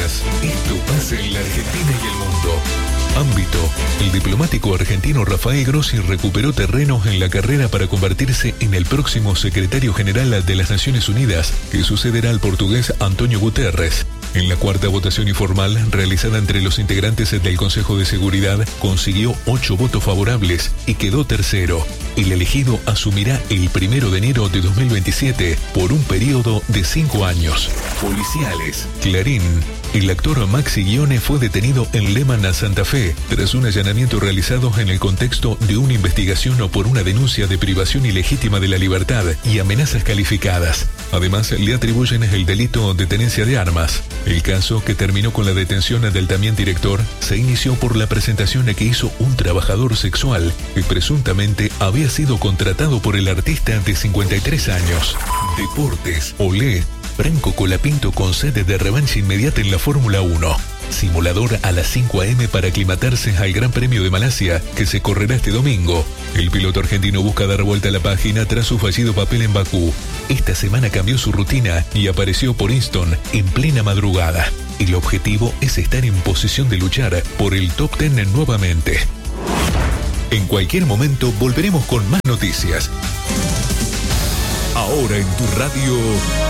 noticias. Esto pasa en la Argentina y el mundo. Ámbito. El diplomático argentino Rafael Grossi recuperó terrenos en la carrera para convertirse en el próximo secretario general de las Naciones Unidas, que sucederá al portugués Antonio Guterres. En la cuarta votación informal, realizada entre los integrantes del Consejo de Seguridad, consiguió 8 votos favorables y quedó tercero. El elegido asumirá el 1 de enero de 2027 por un periodo de 5 años. Policiales. Clarín. El actor Maxi Guione fue detenido en Lehmann, Santa Fe, tras un allanamiento realizado en el contexto de una investigación por una denuncia de privación ilegítima de la libertad y amenazas calificadas. Además, le atribuyen el delito de tenencia de armas. El caso, que terminó con la detención del también director, se inició por la presentación que hizo un trabajador sexual que presuntamente había sido contratado por el artista de 53 años. Deportes. Olé. Franco Colapinto concede de revancha inmediata en la Fórmula 1. Simulador a las 5 a.m. para aclimatarse al Gran Premio de Malasia, que se correrá este domingo. El piloto argentino busca dar vuelta a la página tras su fallido papel en Bakú. Esta semana cambió su rutina y apareció por Easton en plena madrugada. El objetivo es estar en posición de luchar por el top 10 nuevamente. En cualquier momento volveremos con más noticias. Ahora en tu radio,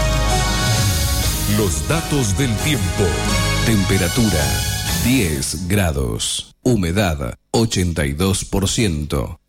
los datos del tiempo. Temperatura 10 grados. Humedad 82%.